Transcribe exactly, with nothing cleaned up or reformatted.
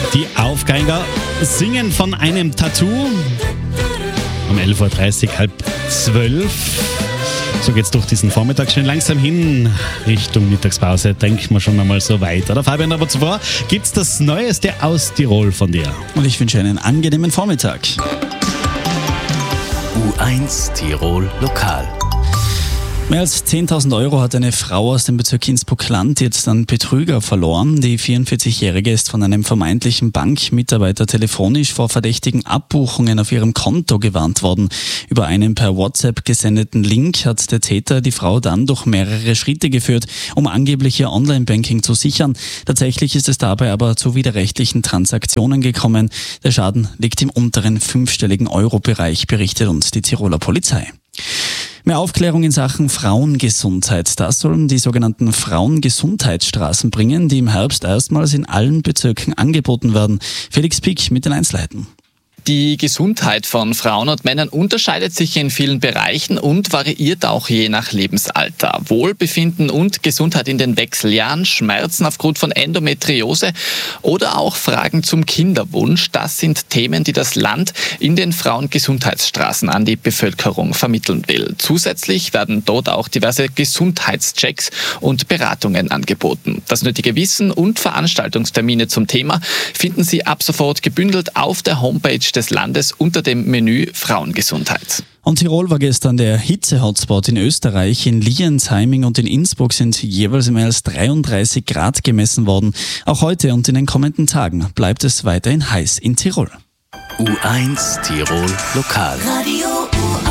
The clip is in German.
Die Aufgeiger singen von einem Tattoo. Um elf Uhr dreißig, halb zwölf. So geht's durch diesen Vormittag schön langsam hin Richtung Mittagspause. Denken wir schon einmal so weiter. Der Fabian, aber zuvor gibt's das Neueste aus Tirol von dir. Und ich wünsche einen angenehmen Vormittag. U eins Tirol Lokal. Mehr als zehntausend Euro hat eine Frau aus dem Bezirk Innsbruck-Land jetzt an Betrüger verloren. Die vierundvierzig-Jährige ist von einem vermeintlichen Bankmitarbeiter telefonisch vor verdächtigen Abbuchungen auf ihrem Konto gewarnt worden. Über einen per WhatsApp gesendeten Link hat der Täter die Frau dann durch mehrere Schritte geführt, um angeblich ihr Online-Banking zu sichern. Tatsächlich ist es dabei aber zu widerrechtlichen Transaktionen gekommen. Der Schaden liegt im unteren fünfstelligen Euro-Bereich, berichtet uns die Tiroler Polizei. Mehr Aufklärung in Sachen Frauengesundheit. Das sollen die sogenannten Frauengesundheitsstraßen bringen, die im Herbst erstmals in allen Bezirken angeboten werden. Felix Pick mit den Einzelheiten. Die Gesundheit von Frauen und Männern unterscheidet sich in vielen Bereichen und variiert auch je nach Lebensalter. Wohlbefinden und Gesundheit in den Wechseljahren, Schmerzen aufgrund von Endometriose oder auch Fragen zum Kinderwunsch, das sind Themen, die das Land in den Frauengesundheitsstraßen an die Bevölkerung vermitteln will. Zusätzlich werden dort auch diverse Gesundheitschecks und Beratungen angeboten. Das nötige Wissen und Veranstaltungstermine zum Thema finden Sie ab sofort gebündelt auf der Homepage des Landes unter dem Menü Frauengesundheit. Und Tirol war gestern der Hitze-Hotspot in Österreich. In Liensheiming und in Innsbruck sind jeweils mehr als dreiunddreißig Grad gemessen worden. Auch heute und in den kommenden Tagen bleibt es weiterhin heiß in Tirol. U eins Tirol Lokal. Radio U eins.